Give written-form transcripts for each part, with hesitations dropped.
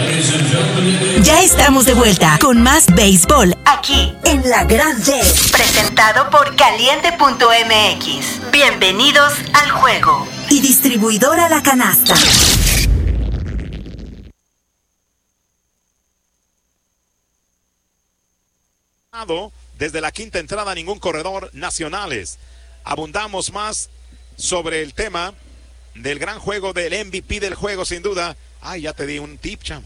Ya estamos de vuelta con más béisbol aquí en La Gran Red, presentado por Caliente.mx. Bienvenidos al juego. Y distribuidora La Canasta. Desde la quinta entrada, ningún corredor nacionales. Abundamos más sobre el tema del gran juego, del MVP del juego, sin duda. Ay, ya te di un tip, chamo.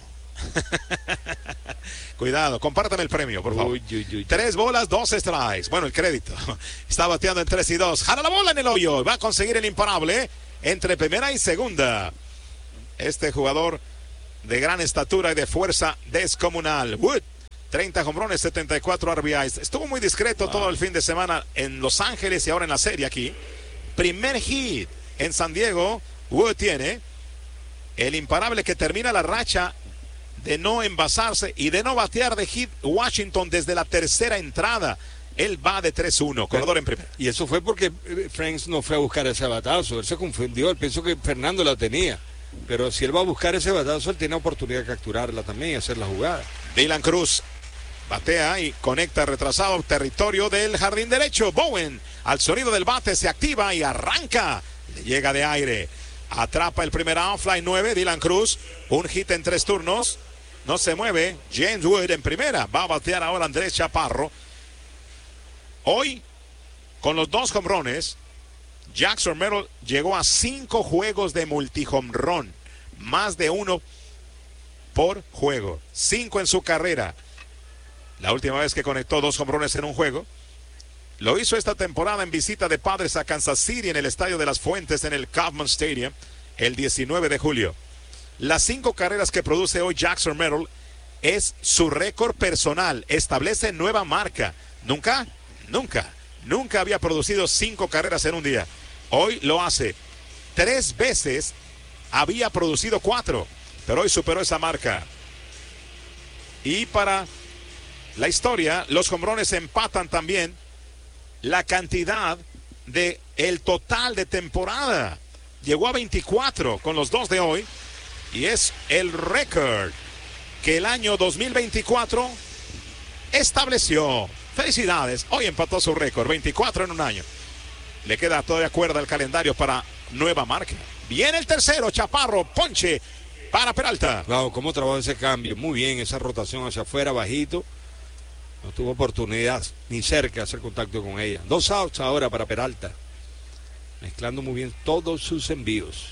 Cuidado, compártame el premio, por favor. 3 bolas, 2 strikes. Bueno, el crédito. Está bateando en 3 y 2. Jala la bola en el hoyo. Va a conseguir el imparable entre primera y segunda. Este jugador de gran estatura y de fuerza descomunal. Wood, 30 jonrones, 74 RBIs. Estuvo muy discreto todo el fin de semana en Los Ángeles y ahora en la serie aquí. Primer hit en San Diego. Wood tiene el imparable que termina la racha de no envasarse y de no batear de hit Washington desde la tercera entrada. Él va de 3-1, corredor en primera. Y eso fue porque Franks no fue a buscar ese batazo. Él se confundió, él pensó que Fernando la tenía. Pero si él va a buscar ese batazo, él tiene oportunidad de capturarla también y hacer la jugada. Dylan Cruz batea y conecta retrasado territorio del jardín derecho. Bowen, al sonido del bate, se activa y arranca. Le llega de aire. Atrapa el primer out, fly 9, Dylan Cruz. Un hit en 3 turnos. No se mueve. James Wood en primera. Va a batear ahora Andrés Chaparro. Hoy, con los 2 jonrones, Jackson Merrill llegó a 5 juegos de multi-home-run. Más de 1 por juego. 5 en su carrera. La última vez que conectó 2 jonrones en un juego. Lo hizo esta temporada en visita de Padres a Kansas City en el Estadio de las Fuentes en el Kauffman Stadium el 19 de julio. Las 5 carreras que produce hoy Jackson Merrill es su récord personal. Establece nueva marca. Nunca había producido 5 carreras en un día. Hoy lo hace. 3 veces había producido 4, pero hoy superó esa marca. Y para la historia, los jonrones empatan también la cantidad de el total de temporada. Llegó a 24 con los 2 de hoy. Y es el récord que el año 2024 estableció. Felicidades, hoy empató su récord, 24 en un año. Le queda todavía cuerda al calendario para nueva marca. Viene el tercero, Chaparro, ponche para Peralta. Wow, cómo trabajó ese cambio, muy bien, esa rotación hacia afuera, bajito. No tuvo oportunidad ni cerca de hacer contacto con ella. 2 outs ahora para Peralta. Mezclando muy bien todos sus envíos.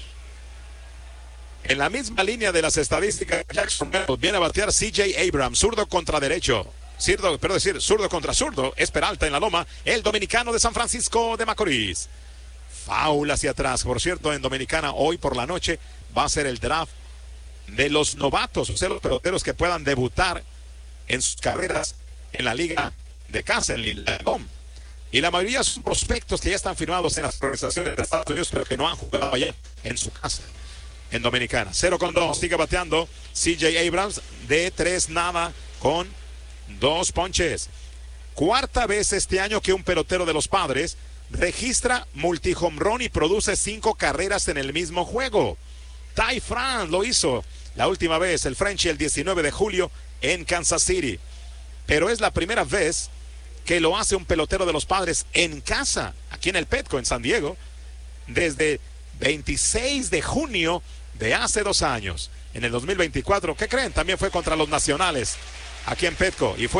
En la misma línea de las estadísticas, Jackson Merrill viene a batear CJ Abrams, zurdo contra derecho. Zurdo contra zurdo, es Peralta en la loma, el dominicano de San Francisco de Macorís. Foul hacia atrás. Por cierto, en Dominicana hoy por la noche va a ser el draft de los novatos, o sea, los peloteros que puedan debutar en sus carreras en la liga de casa, en la LOM. Y la mayoría son prospectos que ya están firmados en las organizaciones de Estados Unidos, pero que no han jugado allá en su casa. En Dominicana, 0-2, sigue bateando CJ Abrams de 3 nada con 2 ponches. 4ª vez este año que un pelotero de los Padres registra multi-home run y produce 5 carreras en el mismo juego. Ty France lo hizo la última vez, el Frenchie, el 19 de julio en Kansas City. Pero es la primera vez que lo hace un pelotero de los Padres en casa, aquí en el Petco, en San Diego, desde 26 de junio de hace 2 años. En el 2024, ¿qué creen? También fue contra los Nacionales, aquí en Petco, y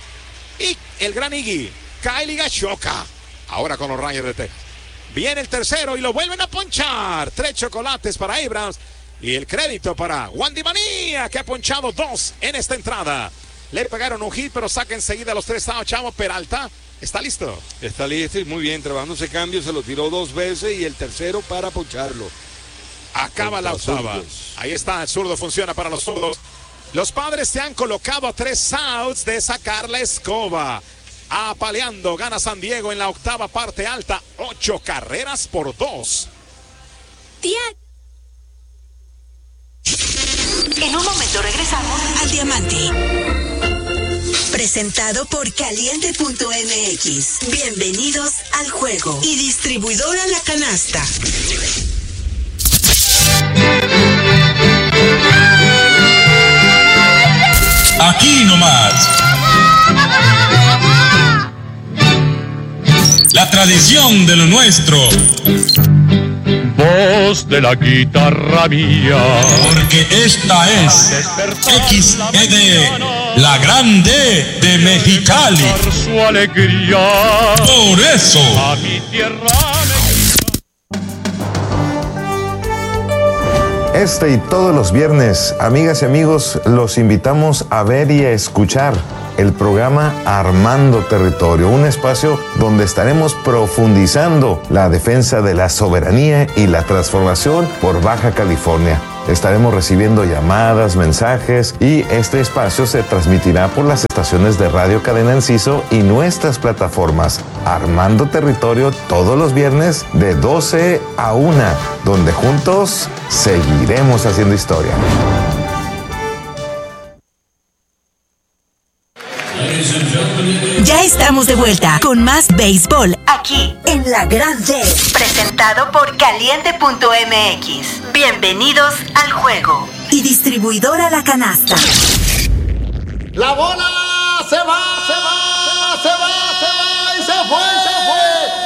el gran Iggy, Kyle Higashioka, ahora con los Rangers de Texas. Viene el tercero y lo vuelven a ponchar. 3 chocolates para Abrams y el crédito para Wandy Manía, que ha ponchado 2 en esta entrada. Le pegaron un hit, pero saca enseguida los 3 outs. Chavo Peralta está listo. Está listo y muy bien, trabajando ese cambio, se lo tiró 2 veces y el tercero para poncharlo. Acaba la octava. Ahí está, el zurdo funciona para los zurdos. Los Padres se han colocado a 3 outs de sacar la escoba. Apaleando, gana San Diego en la octava parte alta, 8 carreras por 2. En un momento regresamos al Diamante. Presentado por Caliente.mx. Bienvenidos al juego. Y distribuidora La Canasta. nomás. La tradición de lo nuestro. Voz de la guitarra mía. Porque esta es XED, la grande de Mexicali. Su alegría. Por eso. A mi tierra. Este y todos los viernes, amigas y amigos, los invitamos a ver y a escuchar el programa Armando Territorio, un espacio donde estaremos profundizando la defensa de la soberanía y la transformación por Baja California. Estaremos recibiendo llamadas, mensajes y este espacio se transmitirá por las estaciones de Radio Cadena Enciso y nuestras plataformas. Armando Territorio todos los viernes de 12 a 1, donde juntos seguiremos haciendo historia. Ya estamos de vuelta con más béisbol aquí en La Gran Red, presentado por Caliente.mx. Bienvenidos al juego. Y distribuidora La Canasta. La bola